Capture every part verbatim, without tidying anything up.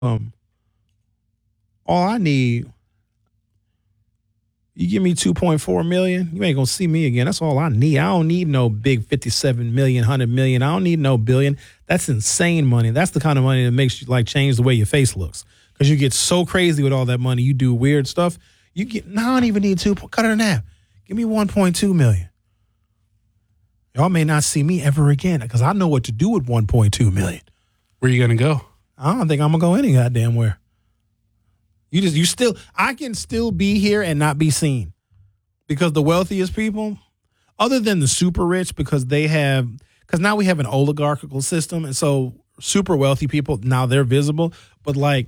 Um, all I need, you give me two point four million, you ain't gonna see me again. That's all I need. I don't need no big fifty-seven million, one hundred million. I don't need no billion. That's insane money. That's the kind of money that makes you like change the way your face looks. Because you get so crazy with all that money, you do weird stuff. You get, no, I don't even need two, cut it in half. Give me one point two million. Y'all may not see me ever again because I know what to do with one point two million. Where you gonna go? I don't think I'm gonna go any goddamn where. You just, you still, I can still be here and not be seen because the wealthiest people, other than the super rich, because they have, because now we have an oligarchical system, and so super wealthy people, now they're visible, but like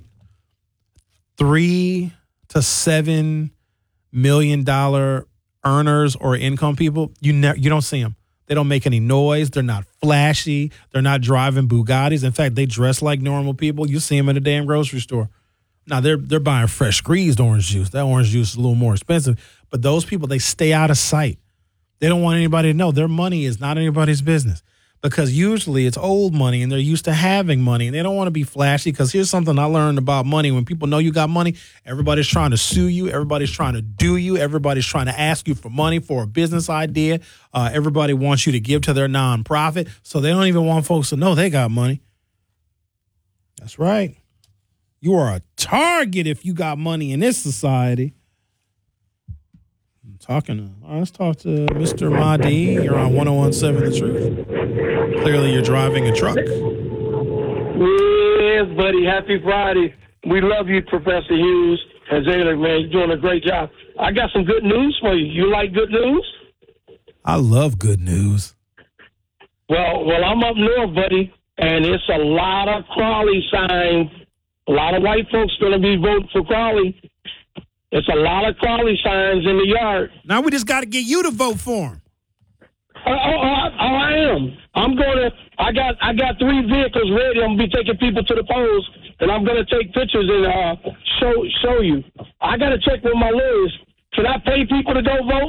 three to seven million dollar earners or income people, you never, you don't see them. They don't make any noise. They're not flashy. They're not driving Bugattis. In fact, they dress like normal people. You see them in a damn grocery store. Now, they're they're buying fresh squeezed orange juice. That orange juice is a little more expensive. But those people, they stay out of sight. They don't want anybody to know. Their money is not anybody's business because usually it's old money and they're used to having money. And they don't want to be flashy because here's something I learned about money. When people know you got money, everybody's trying to sue you. Everybody's trying to do you. Everybody's trying to ask you for money for a business idea. Uh, everybody wants you to give to their nonprofit. So they don't even want folks to know they got money. That's right. You are a target if you got money in this society. I'm talking to, all right, let's talk to Mister Mahdi. You're on one oh one point seven The Truth. Clearly you're driving a truck. Yes, buddy. Happy Friday. We love you, Professor Hughes. As Taylor, man, you're doing a great job. I got some good news for you. You like good news? I love good news. Well, well, I'm up north, buddy, and it's a lot of Crowley signs. A lot of white folks going to be voting for Crowley. It's a lot of Crowley signs in the yard. Now we just got to get you to vote for him. Oh, oh, oh, oh, I am. I'm going to. I got. I got three vehicles ready. I'm gonna be taking people to the polls, and I'm going to take pictures and uh, show show you. I got to check with my lawyers. Can I pay people to go vote?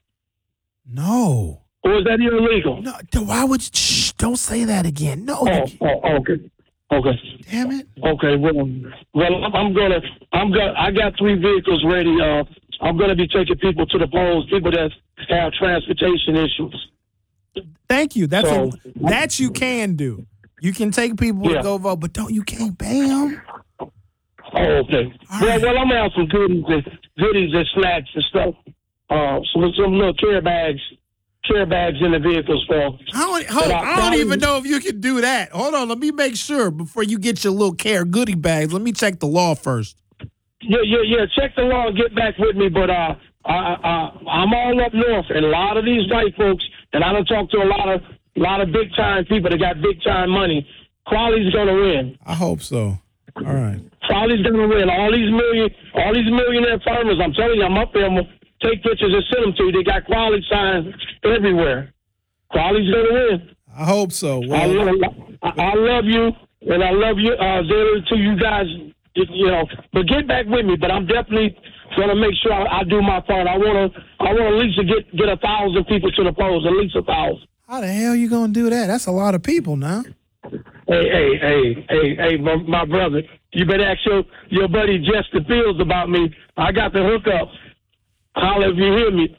No. Or is that illegal? No. Why would you? Shh, don't say that again. No. Oh, oh, okay. Okay. Damn it. Okay. Well, well, I'm gonna. I'm gonna. I got three vehicles ready. Uh, I'm gonna be taking people to the polls. People that have transportation issues. Thank you. That's so, a, that you can do. You can take people yeah. to go vote, but don't you can't pay them. Oh, okay. All well, right. well, I'm gonna have some goodies and goodies and snacks and stuff. Uh, some some little care bags. Care bags in the vehicles for. I don't, hold, I, I don't even know if you can do that. Hold on, let me make sure before you get your little care goodie bags. Let me check the law first. Yeah, yeah, yeah. Check the law and get back with me. But uh, I, I, I'm all up north, and a lot of these white folks, and I don't talk to a lot of, lot of big time people that got big time money. Crowley's gonna win. I hope so. All right. Crowley's gonna win. All these million, all these millionaire farmers. I'm telling you, I'm up there. I'm take pictures and send them to you. They got Crowley signs everywhere. Crowley's going to win. I hope so. Well, I, love, I, I love you, and I love you, uh, Zayla, to you guys, you know. But get back with me. But I'm definitely going to make sure I, I do my part. I want to I want at least to get, get a thousand people to the polls, at least a thousand. How the hell you going to do that? That's a lot of people now. Hey, hey, hey, hey, hey, my, my brother. You better ask your, your buddy Justin Fields about me. I got the hookup. Holler if you hear me.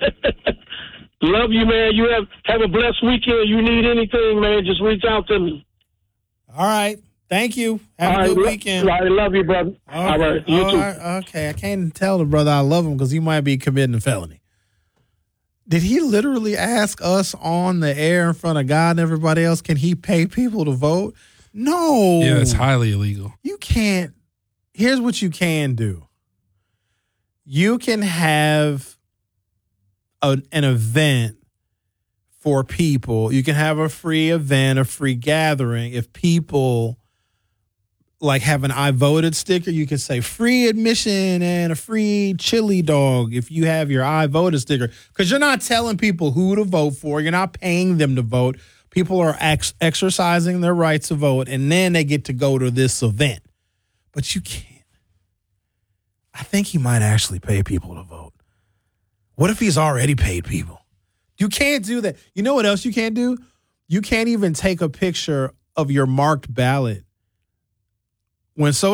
Love you, man. You have, have a blessed weekend. You need anything, man, just reach out to me. All right. Thank you. Have all a good right, weekend. I love you, brother. All right. All right. You all too. Right. Okay. I can't tell the brother I love him because he might be committing a felony. Did he literally ask us on the air in front of God and everybody else, can he pay people to vote? No. Yeah, it's highly illegal. You can't. Here's what you can do. You can have a, an event for people. You can have a free event, a free gathering. If people like have an I voted sticker, you can say free admission and a free chili dog if you have your I voted sticker. Because you're not telling people who to vote for. You're not paying them to vote. People are ex- exercising their right to vote, and then they get to go to this event. But you can't. I think he might actually pay people to vote. What if he's already paid people? You can't do that. You know what else you can't do? You can't even take a picture of your marked ballot when social